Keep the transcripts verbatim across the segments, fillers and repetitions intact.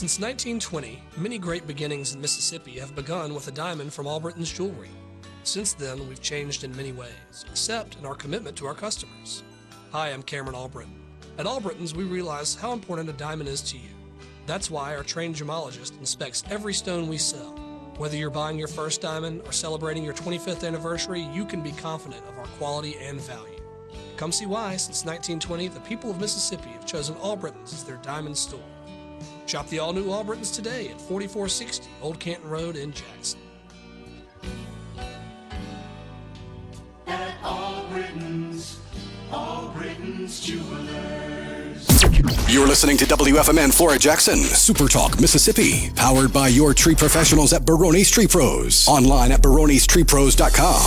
Since nineteen twenty, many great beginnings in Mississippi have begun with a diamond from Albritton's Jewelry. Since then, we've changed in many ways, except in our commitment to our customers. Hi, I'm Cameron Albritton. At Albritton's, we realize how important a diamond is to you. That's why our trained gemologist inspects every stone we sell. Whether you're buying your first diamond or celebrating your twenty-fifth anniversary, you can be confident of our quality and value. Come see why, since nineteen twenty, the people of Mississippi have chosen Albritton's as their diamond store. Shop the all-new Albritton's today at forty-four sixty Old Canton Road in Jackson. At Albritton's, Albritton's Jewelers. You're listening to W F M N Flora Jackson, Super Talk, Mississippi. Powered by your tree professionals at Barone's Tree Pros. Online at barones tree pros dot com.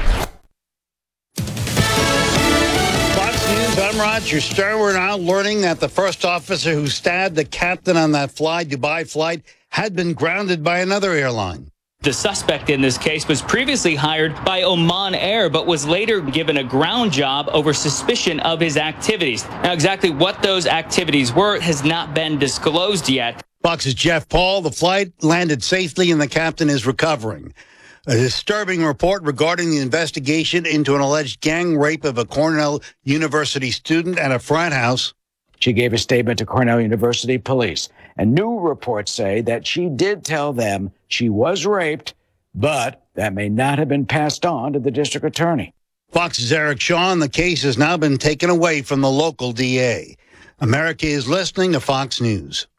I'm Roger Stern. We're now learning that the first officer who stabbed the captain on that Fly Dubai flight had been grounded by another airline. The suspect in this case was previously hired by Oman Air, but was later given a ground job over suspicion of his activities. Now, exactly what those activities were has not been disclosed yet. Fox's Jeff Paul. The flight landed safely and the captain is recovering. A disturbing report regarding the investigation into an alleged gang rape of a Cornell University student at a frat house. She gave a statement to Cornell University police, and new reports say that she did tell them she was raped, but that may not have been passed on to the district attorney. Fox's Eric Shaw. The case has now been taken away from the local D A. America is listening to Fox News.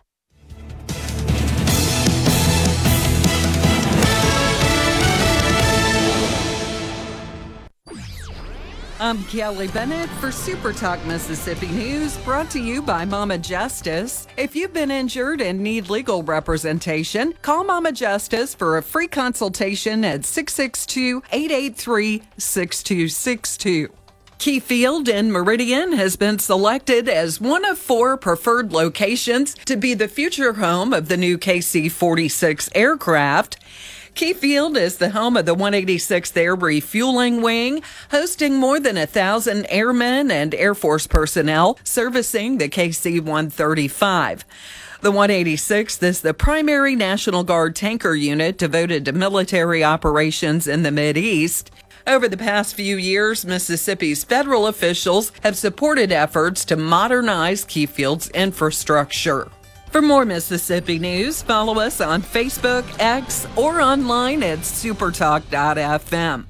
I'm Kelly Bennett for Super Talk Mississippi News, brought to you by Mama Justice. If you've been injured and need legal representation, call Mama Justice for a free consultation at six six two, eight eight three, six two six two. Key Field in Meridian has been selected as one of four preferred locations to be the future home of the new K C forty-six aircraft. Key Field is the home of the one eighty-sixth Air Refueling Wing, hosting more than a thousand airmen and Air Force personnel servicing the K C one thirty-five. The one eighty-sixth is the primary National Guard tanker unit devoted to military operations in the Mideast. Over the past few years, Mississippi's federal officials have supported efforts to modernize Key Field's infrastructure. For more Mississippi news, follow us on Facebook, X, or online at supertalk dot f m.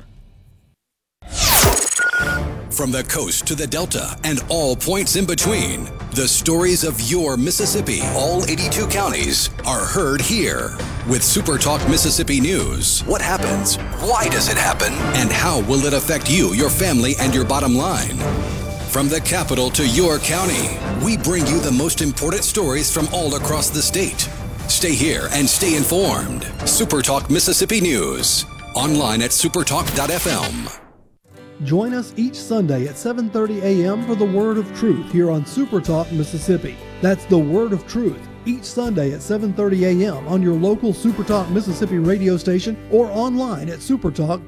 From the coast to the Delta and all points in between, the stories of your Mississippi, all eighty-two counties, are heard here. With Super Talk Mississippi News, what happens? Why does it happen? And how will it affect you, your family, and your bottom line? From the capital to your county, we bring you the most important stories from all across the state. Stay here and stay informed. Super Talk Mississippi News. Online at supertalk dot f m. Join us each Sunday at seven thirty a.m. for the Word of Truth here on Super Talk Mississippi. That's the Word of Truth, each Sunday at seven thirty a.m. on your local Super Talk Mississippi radio station or online at supertalk